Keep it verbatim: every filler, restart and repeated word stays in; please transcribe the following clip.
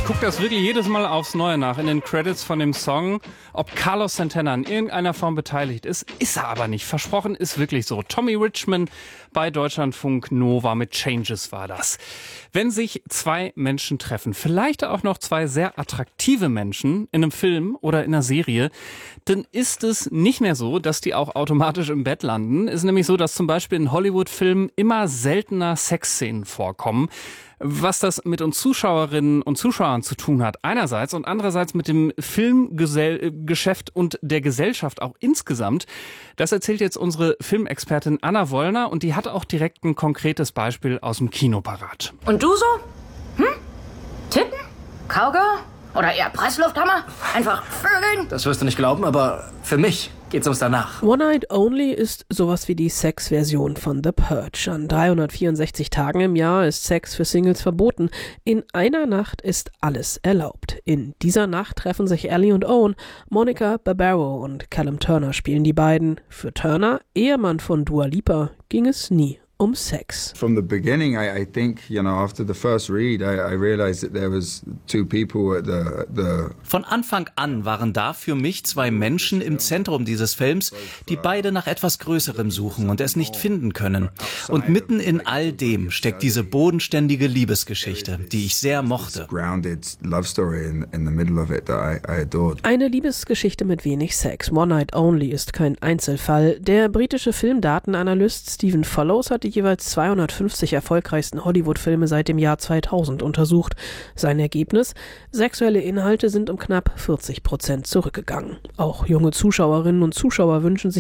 gucke das wirklich jedes Mal aufs Neue nach in den Credits von dem Song, ob Carlos Santana in irgendeiner Form beteiligt ist. Ist er aber nicht. Versprochen ist wirklich so. Tommy Richman bei Deutschlandfunk Nova mit Changes war das. Wenn sich zwei Menschen treffen, vielleicht auch noch zwei sehr attraktive Menschen in einem Film oder in einer Serie, dann ist es nicht mehr so, dass die auch automatisch im Bett landen. Es ist nämlich so, dass zum Beispiel in Hollywood-Filmen immer seltener Sexszenen vorkommen. Was das mit uns Zuschauerinnen und Zuschauern zu tun hat, einerseits, und andererseits mit dem Filmgeschäft und der Gesellschaft auch insgesamt, das erzählt jetzt unsere Filmexpertin Anna Wollner, und die hat auch direkt ein konkretes Beispiel aus dem Kino parat. Und du so? Hm? Titten? Cowgirl? Oder eher Presslufthammer? Einfach vögeln? Das wirst du nicht glauben, aber für mich geht's ums danach. One Night Only ist sowas wie die Sex-Version von The Purge. An dreihundertvierundsechzig Tagen im Jahr ist Sex für Singles verboten. In einer Nacht ist alles erlaubt. In dieser Nacht treffen sich Ellie und Owen. Monica Barbaro und Callum Turner spielen die beiden. Für Turner, Ehemann von Dua Lipa, ging es nie um Sex. From the beginning, I, I think, you know, after the first read, I, I realized that there was two people at the, the Von Anfang an waren da für mich zwei Menschen im Zentrum dieses Films, die beide nach etwas Größerem suchen und es nicht finden können. Und mitten in all dem steckt diese bodenständige Liebesgeschichte, die ich sehr mochte. Eine Liebesgeschichte mit wenig Sex. One Night Only ist kein Einzelfall. Der britische Filmdatenanalyst Stephen Follows hat die jeweils zweihundertfünfzig erfolgreichsten Hollywood-Filme seit dem Jahr zweitausend untersucht. Sein Ergebnis? Sexuelle Inhalte sind um knapp vierzig Prozent zurückgegangen. Auch junge Zuschauerinnen und Zuschauer wünschen sich